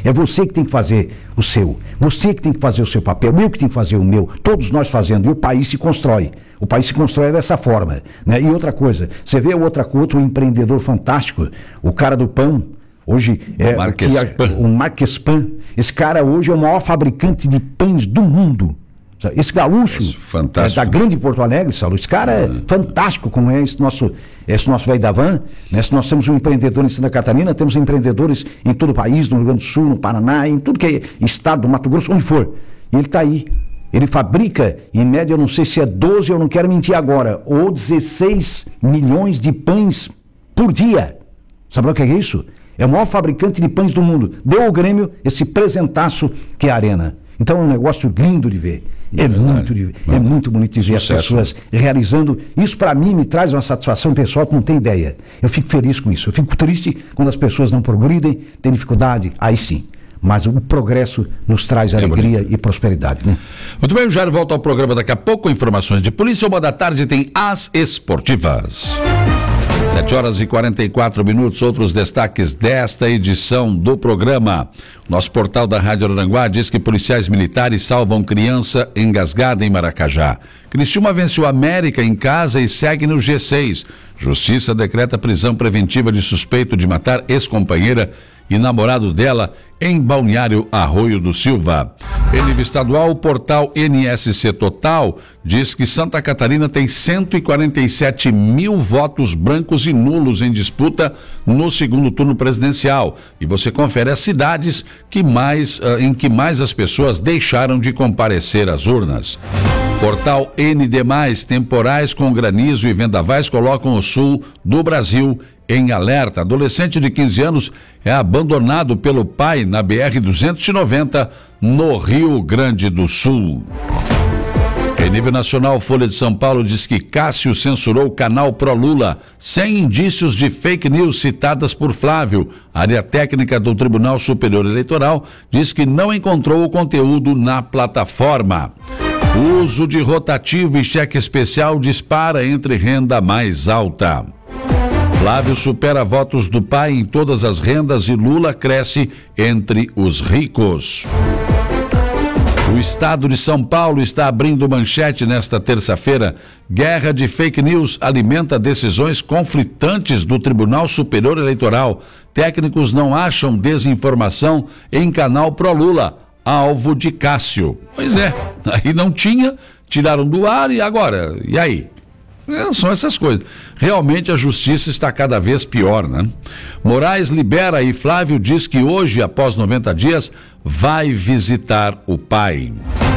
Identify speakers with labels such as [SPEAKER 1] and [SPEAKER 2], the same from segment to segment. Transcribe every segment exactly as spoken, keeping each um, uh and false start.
[SPEAKER 1] É você que tem que fazer o seu. Você que tem que fazer o seu papel. Eu que tenho que fazer o meu. Todos nós fazendo. E o país se constrói. O país se constrói dessa forma, né? E outra coisa, você vê outra, outro empreendedor fantástico, o cara do pão. Hoje é o Marquespan. Esse cara hoje é o maior fabricante de pães do mundo. Esse gaúcho é da grande Porto Alegre, Saulo, esse cara é fantástico, como é esse nosso, esse nosso velho da van, né? Se nós temos um empreendedor em Santa Catarina, temos empreendedores em todo o país, no Rio Grande do Sul, no Paraná, em tudo que é estado, do Mato Grosso, onde for. E ele está aí. Ele fabrica, em média, eu não sei se é doze, eu não quero mentir agora, ou dezesseis milhões de pães por dia. Sabe o que é isso? É o maior fabricante de pães do mundo. Deu ao Grêmio esse presentaço que é a Arena. Então é um negócio lindo de ver. É, é muito, de, é muito bonito de ver Sucesso. As pessoas realizando. Isso para mim me traz uma satisfação pessoal que não tem ideia. Eu fico feliz com isso. Eu fico triste quando as pessoas não progridem, têm dificuldade, aí sim. Mas o progresso nos traz é alegria bonito. E prosperidade, né?
[SPEAKER 2] Muito bem, o Jair volta ao programa daqui a pouco. Informações de polícia. Uma da tarde tem As Esportivas. sete horas e quarenta e quatro minutos, outros destaques desta edição do programa. Nosso portal da Rádio Araranguá diz que policiais militares salvam criança engasgada em Maracajá. Criciúma venceu a América em casa e segue no G seis. Justiça decreta prisão preventiva de suspeito de matar ex-companheira e namorado dela em Balneário Arroio do Silva. Em nível estadual, o portal N S C Total diz que Santa Catarina tem cento e quarenta e sete mil votos brancos e nulos em disputa no segundo turno presidencial. E você confere as cidades que mais, uh, em que mais as pessoas deixaram de comparecer às urnas. Portal N D mais, temporais com granizo e vendavais colocam o sul do Brasil em alerta. Adolescente de quinze anos é abandonado pelo pai na B R duzentos e noventa, no Rio Grande do Sul. Em nível nacional, Folha de São Paulo diz que Cássio censurou o canal Pro-Lula, sem indícios de fake news citadas por Flávio. A área técnica do Tribunal Superior Eleitoral diz que não encontrou o conteúdo na plataforma. O uso de rotativo e cheque especial dispara entre renda mais alta. Flávio supera votos do pai em todas as rendas e Lula cresce entre os ricos. O estado de São Paulo está abrindo manchete nesta terça-feira. Guerra de fake news alimenta decisões conflitantes do Tribunal Superior Eleitoral. Técnicos não acham desinformação em canal Pro-Lula, alvo de Cássio. Pois é, aí não tinha, tiraram do ar e agora? E aí? É, são essas coisas. Realmente a justiça está cada vez pior, né? Moraes libera e Flávio diz que hoje, após noventa dias, vai visitar o pai.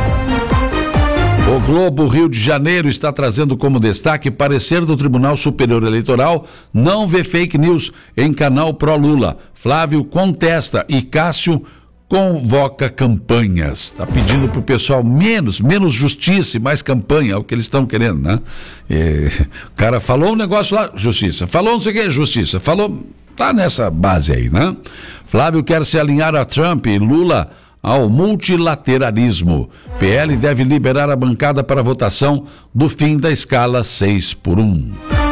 [SPEAKER 2] O Globo Rio de Janeiro está trazendo como destaque parecer do Tribunal Superior Eleitoral não vê fake news em canal Pro-Lula. Flávio contesta e Cássio convoca campanhas. Está pedindo para o pessoal menos, menos justiça e mais campanha, é o que eles estão querendo, né? É, o cara falou um negócio lá, justiça. Falou não sei o que, justiça. Falou, tá nessa base aí, né? Flávio quer se alinhar a Trump e Lula ao multilateralismo. P L deve liberar a bancada para votação do fim da escala seis por um.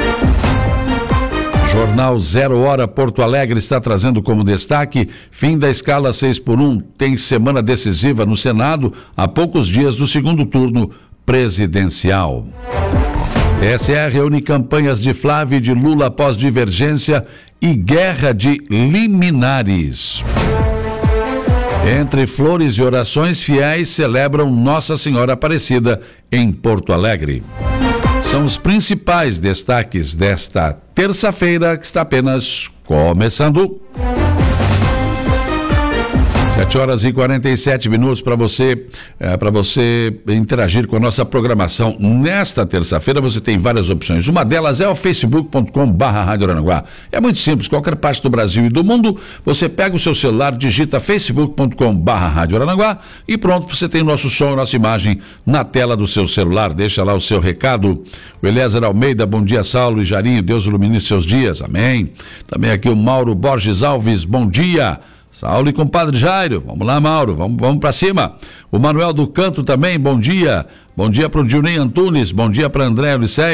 [SPEAKER 2] Jornal Zero Hora Porto Alegre está trazendo como destaque: fim da escala seis por um, tem semana decisiva no Senado a poucos dias do segundo turno presidencial. T S E reúne campanhas de Flávio e de Lula após divergência e guerra de liminares. Entre flores e orações, fiéis celebram Nossa Senhora Aparecida em Porto Alegre. São os principais destaques desta terça-feira, que está apenas começando. sete horas e quarenta e sete minutos para você, é, para você interagir com a nossa programação. Nesta terça-feira você tem várias opções. Uma delas é o facebook ponto com barra Rádio Araranguá. É muito simples, qualquer parte do Brasil e do mundo, você pega o seu celular, digita facebook ponto com barra Rádio Araranguá e pronto, você tem o nosso som, a nossa imagem na tela do seu celular. Deixa lá o seu recado. O Eliezer Almeida, bom dia, Saulo e Jarinho, Deus ilumine os seus dias, amém. Também aqui o Mauro Borges Alves, bom dia. Saulo e compadre Jairo, vamos lá, Mauro, vamos, vamos para cima. O Manuel do Canto também, bom dia. Bom dia para o Dionem Antunes, bom dia para André Oliceia.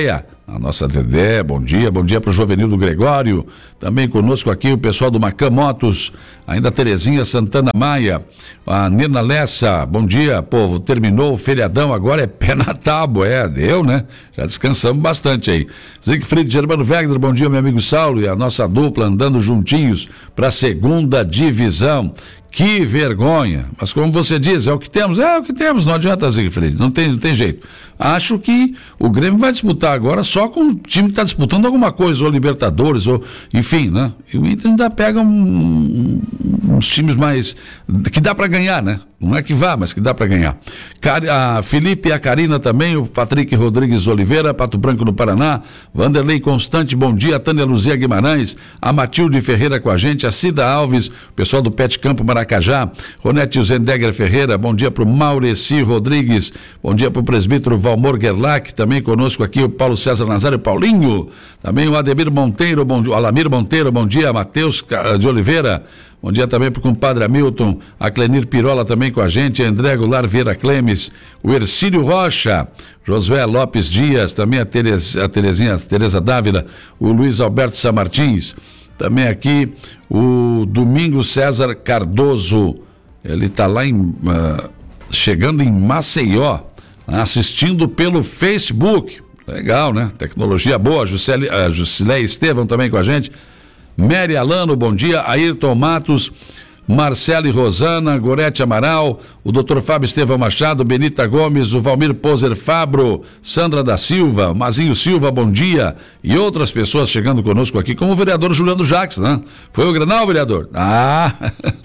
[SPEAKER 2] a nossa Dedé, bom dia, bom dia para o Jovenildo Gregório, também conosco aqui o pessoal do Macan Motos, ainda a Terezinha Santana Maia, a Nena Lessa, bom dia, povo, terminou o feriadão, agora é pé na tábua, é, deu, né? Já descansamos bastante aí. Siegfried Germano Wegner, bom dia, meu amigo Saulo, e a nossa dupla andando juntinhos para a segunda divisão. Que vergonha, mas como você diz, é o que temos, é o que temos, não adianta, Siegfried, não tem, não tem jeito. Acho que o Grêmio vai disputar agora só com o time que está disputando alguma coisa, ou Libertadores, ou enfim, né? E o Inter ainda pega um, um, uns times mais, que dá para ganhar, né? Não é que vá, mas que dá para ganhar. A Felipe e a Karina também, o Patrick Rodrigues Oliveira, Pato Branco no Paraná, Vanderlei Constante, bom dia, a Tânia Luzia Guimarães, a Matilde Ferreira com a gente, a Cida Alves, o pessoal do Pet Campo Maracajá, Ronete Zendegger Ferreira, bom dia para o Maureci Rodrigues, bom dia para o presbítero Valmor Gerlach, também conosco aqui o Paulo César Nazário, Paulinho, também o Ademir Monteiro, bom dia, Alamir Monteiro, bom dia, Matheus de Oliveira, bom dia também para o compadre Hamilton, a Clenir Pirola também com a gente, André Goulart Vieira Clemes, o Ercílio Rocha, Josué Lopes Dias, também a, Teres, a Terezinha, a Tereza Dávila, o Luiz Alberto Samartins, também aqui o Domingos César Cardoso, ele está lá em, uh, chegando em Maceió, assistindo pelo Facebook, legal, né? Tecnologia boa, a Jusileia Estevam também com a gente, Mary Alano, bom dia, Ayrton Matos, Marcelo e Rosana, Gorete Amaral, o doutor Fábio Estevão Machado, Benita Gomes, o Valmir Poser Fabro, Sandra da Silva, Mazinho Silva, bom dia, e outras pessoas chegando conosco aqui, como o vereador Juliano Jacques, né? Foi o Grenal, vereador? Ah,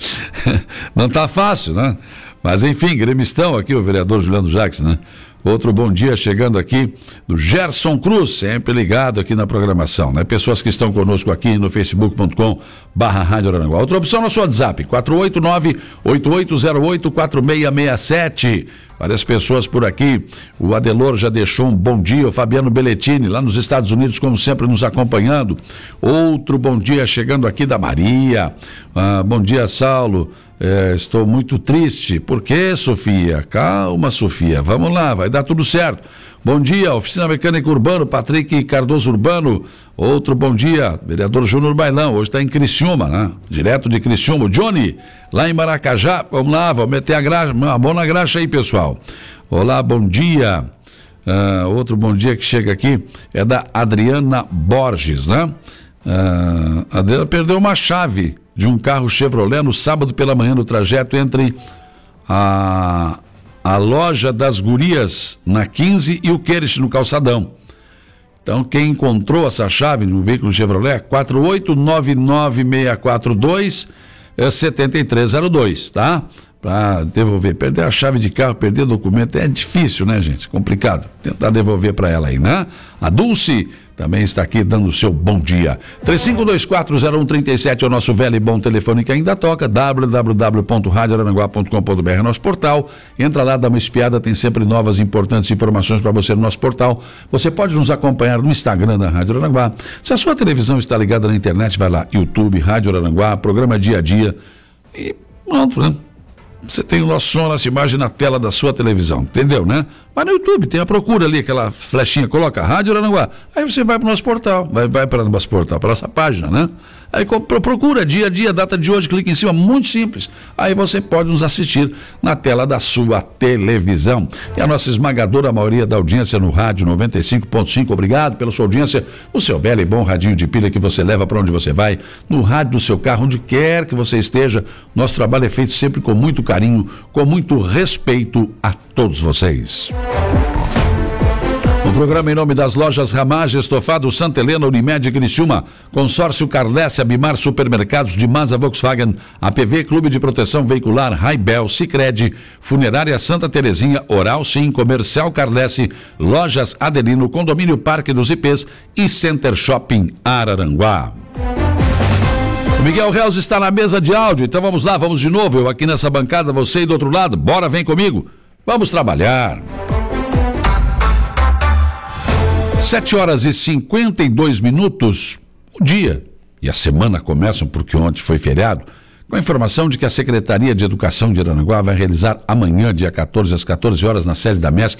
[SPEAKER 2] não tá fácil, né? Mas enfim, gremistão aqui, o vereador Juliano Jacques, né? Outro bom dia chegando aqui do Gerson Cruz, sempre ligado aqui na programação, né? Pessoas que estão conosco aqui no facebook ponto com barra Rádio Araranguá. Outra opção no seu WhatsApp, quatro oito nove, oito oito zero oito, quatro seis seis sete. Várias pessoas por aqui, o Adelor já deixou um bom dia, o Fabiano Belletini, lá nos Estados Unidos, como sempre, nos acompanhando. Outro bom dia chegando aqui da Maria. Ah, bom dia, Saulo. É, estou muito triste. Por quê, Sofia? Calma, Sofia. Vamos lá, vai dar tudo certo. Bom dia, Oficina Mecânica Urbano, Patrick Cardoso Urbano. Outro bom dia, vereador Júnior Bailão. Hoje está em Criciúma, né? Direto de Criciúma. O Johnny, lá em Maracajá. Vamos lá, vamos meter a graxa, a mão na graxa aí, pessoal. Olá, bom dia. Uh, outro bom dia que chega aqui é da Adriana Borges, né? Uh, a Adriana perdeu uma chave de um carro Chevrolet no sábado pela manhã, no trajeto entre a, a loja das Gurias na quinze e o Queires no Calçadão. Então, quem encontrou essa chave no veículo Chevrolet, quatro oito nove nove seis quatro dois sete três zero dois, tá? Para devolver. Perder a chave de carro, perder documento, é difícil, né, gente? Complicado. Tentar devolver para ela aí, né? A Dulce também está aqui dando o seu bom dia. três cinco dois quatro zero um três sete é o nosso velho e bom telefone que ainda toca, w w w ponto rádio aranguá ponto com ponto b r é nosso portal. Entra lá, dá uma espiada, tem sempre novas importantes informações para você no nosso portal. Você pode nos acompanhar no Instagram da Rádio Aranguá. Se a sua televisão está ligada na internet, vai lá, YouTube, Rádio Aranguá, programa Dia a Dia e pronto, né? Você tem o nosso som, nossa imagem na tela da sua televisão, entendeu, né? Mas no YouTube tem a procura ali, aquela flechinha, coloca Rádio Aranguá. Aí você vai para o nosso portal, vai, vai para o nosso portal, para a nossa página, né? Aí procura dia a dia, data de hoje, clica em cima, muito simples. Aí você pode nos assistir na tela da sua televisão. E a nossa esmagadora maioria da audiência no rádio noventa e cinco ponto cinco, obrigado pela sua audiência, no seu velho e bom radinho de pilha que você leva para onde você vai, no rádio do seu carro, onde quer que você esteja. Nosso trabalho é feito sempre com muito carinho, com muito respeito a todos vocês. O programa em nome das lojas Ramage, Estofado Santa Helena, Unimed Criciúma, Consórcio Carlesse, Abimar Supermercados de Mazda Volkswagen, A P V Clube de Proteção Veicular, Raibel, Sicredi, Funerária Santa Terezinha, Oral Sim, Comercial Carlesse, Lojas Adelino, Condomínio Parque dos I Pês e Center Shopping Araranguá. O Miguel Reus está na mesa de áudio, então vamos lá, vamos de novo, eu aqui nessa bancada, você aí do outro lado, bora, vem comigo, vamos trabalhar. Sete horas e cinquenta e dois minutos, o dia e a semana começam porque ontem foi feriado, com a informação de que a Secretaria de Educação de Araranguá vai realizar amanhã, dia quatorze, às quatorze horas, na sede da MESC,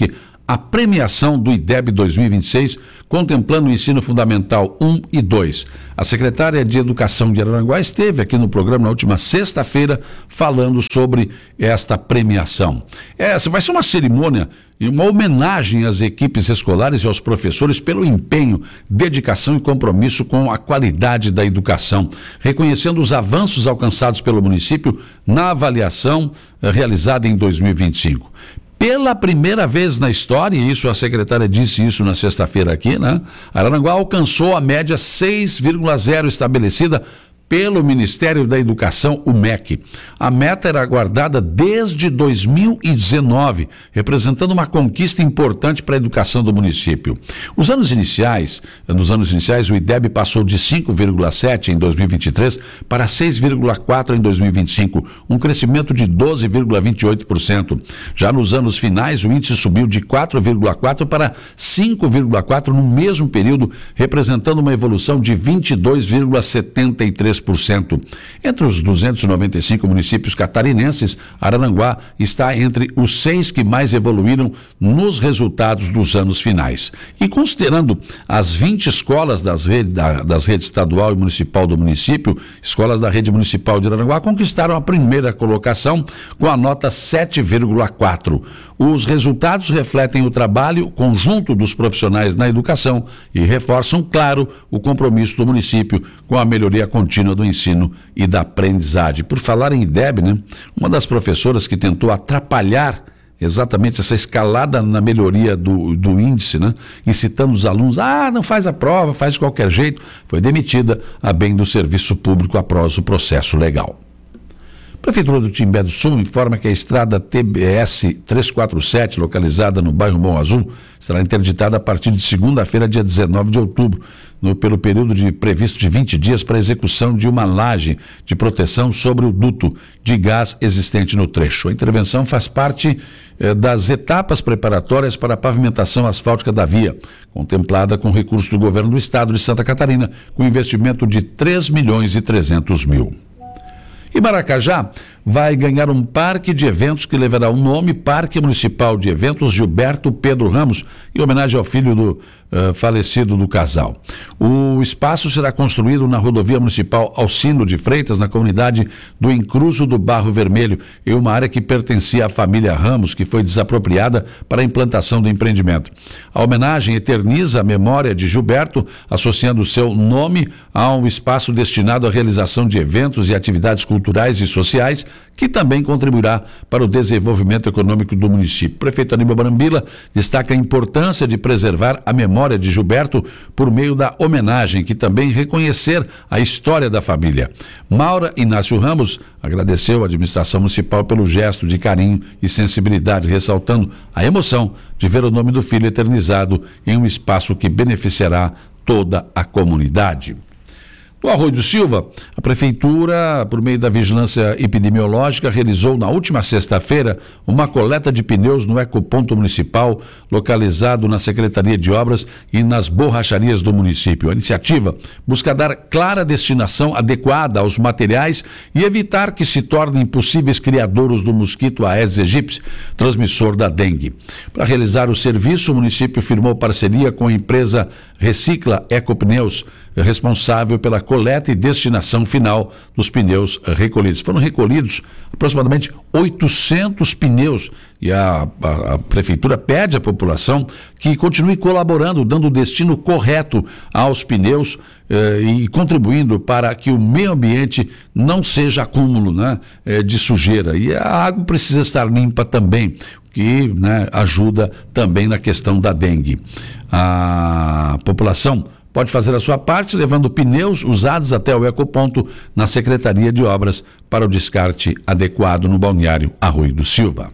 [SPEAKER 2] a premiação do I D E B dois mil e vinte e seis, contemplando o ensino fundamental um e dois. A secretária de Educação de Araranguá esteve aqui no programa na última sexta-feira falando sobre esta premiação. Essa vai ser uma cerimônia e uma homenagem às equipes escolares e aos professores pelo empenho, dedicação e compromisso com a qualidade da educação, reconhecendo os avanços alcançados pelo município na avaliação eh, realizada em dois mil e vinte e cinco. Pela primeira vez na história, e isso a secretária disse isso na sexta-feira aqui, né? Araranguá alcançou a média seis vírgula zero estabelecida pelo Ministério da Educação, o M E C. A meta era aguardada desde dois mil e dezenove, representando uma conquista importante para a educação do município. Os anos iniciais, nos anos iniciais, o I D E B passou de cinco vírgula sete em dois mil e vinte e três para seis vírgula quatro em dois mil e vinte e cinco, um crescimento de doze vírgula vinte e oito por cento. Já nos anos finais, o índice subiu de quatro vírgula quatro para cinco vírgula quatro no mesmo período, representando uma evolução de vinte e dois vírgula setenta e três por cento. Entre os duzentos e noventa e cinco municípios catarinenses, Araranguá está entre os seis que mais evoluíram nos resultados dos anos finais. E considerando as vinte escolas das redes, da, das redes estadual e municipal do município, escolas da rede municipal de Araranguá conquistaram a primeira colocação com a nota sete vírgula quatro. Os resultados refletem o trabalho conjunto dos profissionais na educação e reforçam, claro, o compromisso do município com a melhoria contínua do ensino e da aprendizagem. Por falar em I D E B, né, uma das professoras que tentou atrapalhar exatamente essa escalada na melhoria do, do índice, né, incitando os alunos, ah, não faz a prova, faz de qualquer jeito, foi demitida a bem do serviço público após o processo legal. A Prefeitura do Timbé do Sul informa que a estrada T B S trezentos e quarenta e sete, localizada no bairro Bom Azul, será interditada a partir de segunda-feira, dia dezenove de outubro, no, pelo período de, previsto de vinte dias para a execução de uma laje de proteção sobre o duto de gás existente no trecho. A intervenção faz parte eh, das etapas preparatórias para a pavimentação asfáltica da via, contemplada com recursos do governo do estado de Santa Catarina, com investimento de três milhões e trezentos mil. E Maracajá vai ganhar um parque de eventos que levará o nome Parque Municipal de Eventos Gilberto Pedro Ramos, em homenagem ao filho do uh, falecido do casal. O espaço será construído na rodovia municipal Alcino de Freitas, na comunidade do Encruzo do Barro Vermelho, em uma área que pertencia à família Ramos, que foi desapropriada para a implantação do empreendimento. A homenagem eterniza a memória de Gilberto, associando seu nome a um espaço destinado à realização de eventos e atividades culturais e sociais, que também contribuirá para o desenvolvimento econômico do município. O prefeito Aníbal Brambila destaca a importância de preservar a memória de Gilberto por meio da homenagem, que também reconhecer a história da família. Maura Inácio Ramos agradeceu à administração municipal pelo gesto de carinho e sensibilidade, ressaltando a emoção de ver o nome do filho eternizado em um espaço que beneficiará toda a comunidade. No Arroio do Silva, a Prefeitura, por meio da Vigilância Epidemiológica, realizou na última sexta-feira uma coleta de pneus no ecoponto municipal, localizado na Secretaria de Obras e nas borracharias do município. A iniciativa busca dar clara destinação adequada aos materiais e evitar que se tornem possíveis criadouros do mosquito Aedes aegypti, transmissor da dengue. Para realizar o serviço, o município firmou parceria com a empresa Recicla Ecopneus, responsável pela coleta e destinação final dos pneus recolhidos. Foram recolhidos aproximadamente oitocentos pneus e a, a, a Prefeitura pede à população que continue colaborando, dando o destino correto aos pneus eh, e contribuindo para que o meio ambiente não seja acúmulo, né, eh, de sujeira. E a água precisa estar limpa também, que, né, ajuda também na questão da dengue. A população pode fazer a sua parte levando pneus usados até o ecoponto na Secretaria de Obras para o descarte adequado no balneário Arroio do Silva.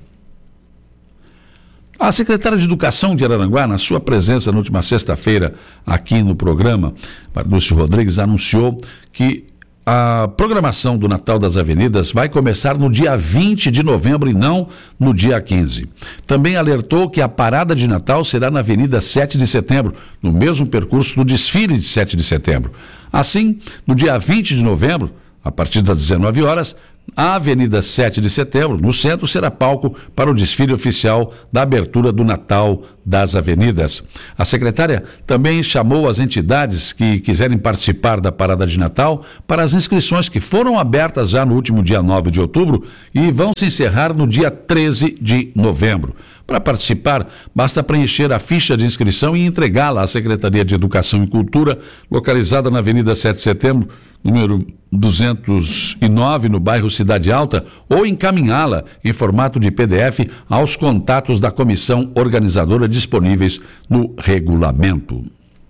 [SPEAKER 2] A secretária de Educação de Araranguá, na sua presença na última sexta-feira aqui no programa, Lúcio Rodrigues, anunciou que a programação do Natal das Avenidas vai começar no dia vinte de novembro e não no dia quinze. Também alertou que a parada de Natal será na Avenida sete de setembro, no mesmo percurso do desfile de sete de setembro. Assim, no dia vinte de novembro, a partir das dezenove horas, A Avenida sete de Setembro, no centro, será palco para o desfile oficial da abertura do Natal das Avenidas. A secretária também chamou as entidades que quiserem participar da Parada de Natal para as inscrições que foram abertas já no último dia nove de outubro e vão se encerrar no dia treze de novembro. Para participar, basta preencher a ficha de inscrição e entregá-la à Secretaria de Educação e Cultura, localizada na Avenida sete de Setembro, número duzentos e nove, no bairro Cidade Alta, ou encaminhá-la em formato de P D F aos contatos da comissão organizadora disponíveis no regulamento.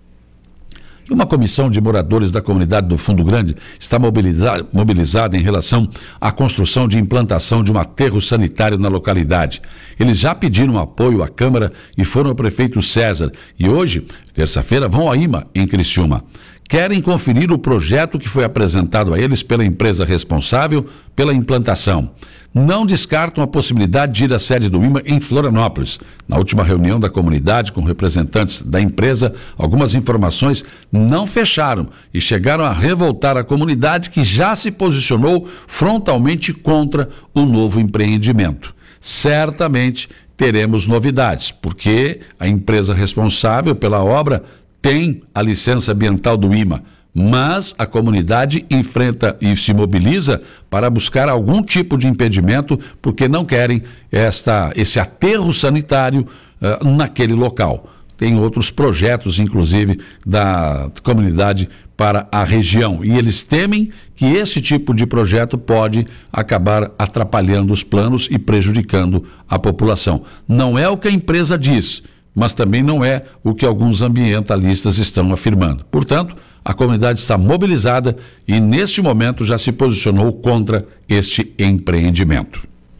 [SPEAKER 2] E uma comissão de moradores da comunidade do Fundo Grande está mobiliza- mobilizada em relação à construção de implantação de um aterro sanitário na localidade. Eles já pediram apoio à Câmara e foram ao prefeito César. E hoje, terça-feira, vão à I M A, em Criciúma. Querem conferir o projeto que foi apresentado a eles pela empresa responsável pela implantação. Não descartam a possibilidade de ir à sede do I M A em Florianópolis. Na última reunião da comunidade com representantes da empresa, algumas informações não fecharam e chegaram a revoltar a comunidade, que já se posicionou frontalmente contra o novo empreendimento. Certamente teremos novidades, porque a empresa responsável pela obra tem a licença ambiental do I M A, mas a comunidade enfrenta e se mobiliza para buscar algum tipo de impedimento, porque não querem esta, esse aterro sanitário uh, naquele local. Tem outros projetos, inclusive, da comunidade para a região, e eles temem que esse tipo de projeto pode acabar atrapalhando os planos e prejudicando a população. Não é o que a empresa diz, mas também não é o que alguns ambientalistas estão afirmando. Portanto, a comunidade está mobilizada e, neste momento, já se posicionou contra este empreendimento.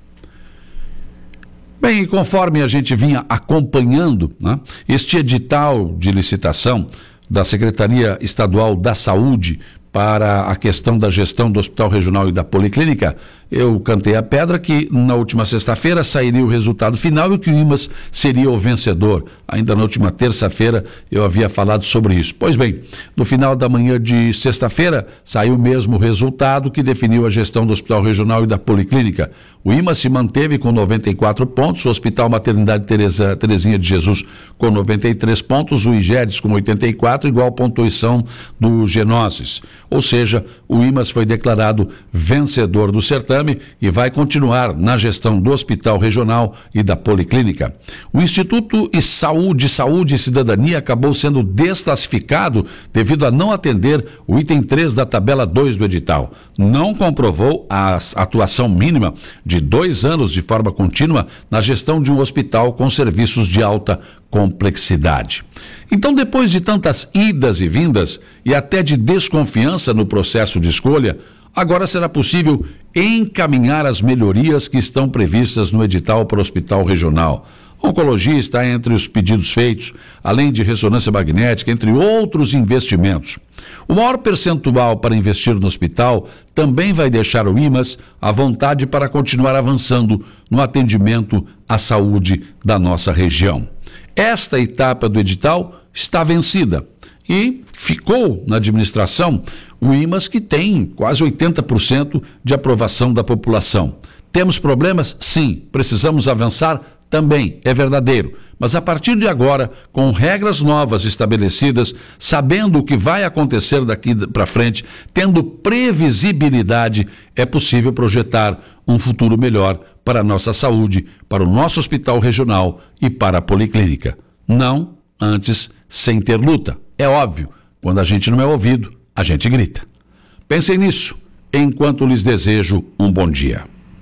[SPEAKER 2] Bem, e conforme a gente vinha acompanhando, né, este edital de licitação da Secretaria Estadual da Saúde para a questão da gestão do Hospital Regional e da Policlínica, eu cantei a pedra que na última sexta-feira sairia o resultado final e que o I M A S seria o vencedor. Ainda na última terça-feira eu havia falado sobre isso. Pois bem, no final da manhã de sexta-feira saiu mesmo o resultado que definiu a gestão do Hospital Regional e da Policlínica. O I M A S se manteve com noventa e quatro pontos, o Hospital Maternidade Teresa, Terezinha de Jesus com noventa e três pontos, o IGEDES com oitenta e quatro, igual a pontuação do Genoses. Ou seja, o I M A S foi declarado vencedor do certame e vai continuar na gestão do Hospital Regional e da Policlínica. O Instituto de Saúde, Saúde e Cidadania acabou sendo desclassificado devido a não atender o item três da tabela dois do edital. Não comprovou a atuação mínima de dois anos de forma contínua na gestão de um hospital com serviços de alta complexidade. Então, depois de tantas idas e vindas e até de desconfiança no processo de escolha, agora será possível encaminhar as melhorias que estão previstas no edital para o Hospital Regional. Oncologia está entre os pedidos feitos, além de ressonância magnética, entre outros investimentos. O maior percentual para investir no hospital também vai deixar o I M A S à vontade para continuar avançando no atendimento à saúde da nossa região. Esta etapa do edital está vencida e ficou na administração o I M A S, que tem quase oitenta por cento de aprovação da população. Temos problemas? Sim. Precisamos avançar? Também, é verdadeiro. Mas a partir de agora, com regras novas estabelecidas, sabendo o que vai acontecer daqui para frente, tendo previsibilidade, é possível projetar um futuro melhor para a nossa saúde, para o nosso hospital regional e para a policlínica. Não antes sem ter luta. É óbvio, quando a gente não é ouvido, a gente grita. Pensem nisso, enquanto lhes desejo um bom dia.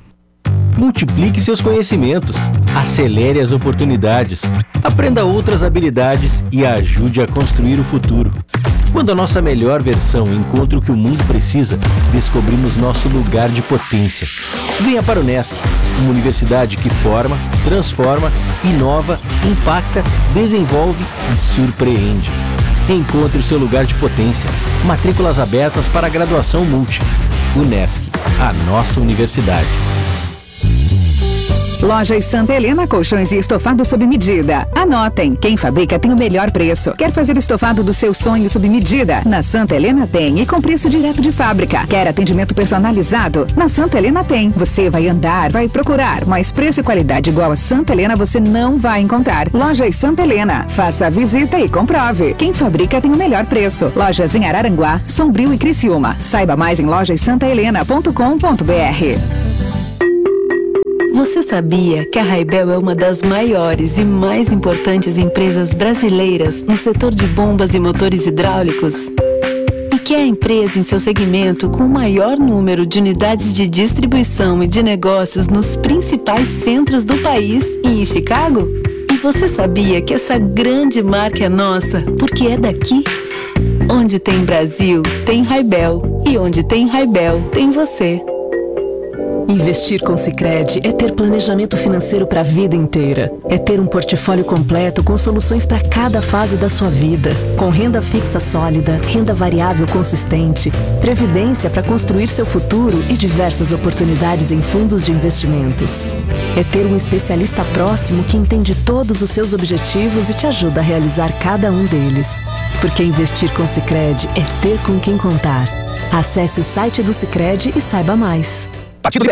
[SPEAKER 3] Multiplique seus conhecimentos, acelere as oportunidades, aprenda outras habilidades e ajude a construir o futuro. Quando a nossa melhor versão encontra o que o mundo precisa, descobrimos nosso lugar de potência. Venha para o Unesc, uma universidade que forma, transforma, inova, impacta, desenvolve e surpreende. Encontre o seu lugar de potência. Matrículas abertas para a graduação Multi. Unesc, a nossa universidade.
[SPEAKER 4] Lojas Santa Helena, colchões e estofado sob medida. Anotem, quem fabrica tem o melhor preço. Quer fazer o estofado do seu sonho sob medida? Na Santa Helena tem e com preço direto de fábrica. Quer atendimento personalizado? Na Santa Helena tem. Você vai andar, vai procurar, mas preço e qualidade igual a Santa Helena você não vai encontrar. Lojas Santa Helena, faça a visita e comprove. Quem fabrica tem o melhor preço. Lojas em Araranguá, Sombrio e Criciúma. Saiba mais em lojas santa helena ponto com ponto b r.
[SPEAKER 5] Você sabia que a Raibel é uma das maiores e mais importantes empresas brasileiras no setor de bombas e motores hidráulicos? E que é a empresa em seu segmento com o maior número de unidades de distribuição e de negócios nos principais centros do país e em Chicago? E você sabia que essa grande marca é nossa porque é daqui? Onde tem Brasil, tem Raibel. E onde tem Raibel, tem você.
[SPEAKER 6] Investir com Sicredi é ter planejamento financeiro para a vida inteira. É ter um portfólio completo com soluções para cada fase da sua vida. Com renda fixa sólida, renda variável consistente, previdência para construir seu futuro e diversas oportunidades em fundos de investimentos. É ter um especialista próximo que entende todos os seus objetivos e te ajuda a realizar cada um deles. Porque investir com Sicredi é ter com quem contar. Acesse o site do Sicredi e saiba mais.
[SPEAKER 7] Partido Liberal.